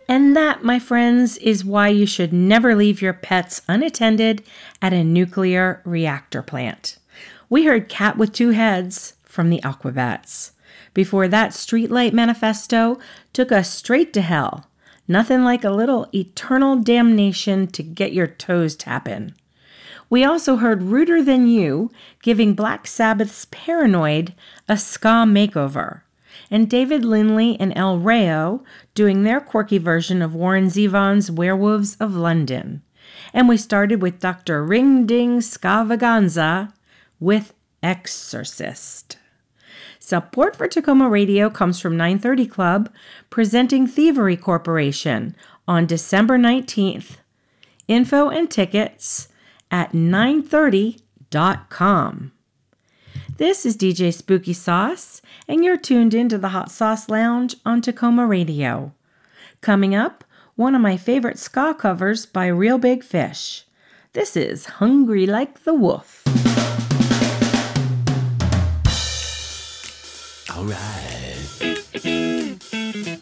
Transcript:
And that, my friends, is why you should never leave your pets unattended at a nuclear reactor plant. We heard Cat with Two Heads from the Aquabats. Before that, Streetlight Manifesto took us straight to hell. Nothing like a little eternal damnation to get your toes tapping. We also heard Ruder Than You giving Black Sabbath's Paranoid a ska makeover, and David Lindley and El Rayo doing their quirky version of Warren Zevon's Werewolves of London. And we started with Dr. Ring Ding Scavaganza with Exorcist. Support for Tacoma Radio comes from 930 Club, presenting Thievery Corporation on December 19th. Info and tickets at 930.com. This is DJ Spooky Sauce, and you're tuned into the Hot Sauce Lounge on Tacoma Radio. Coming up, one of my favorite ska covers by Real Big Fish. This is Hungry Like the Wolf. All right.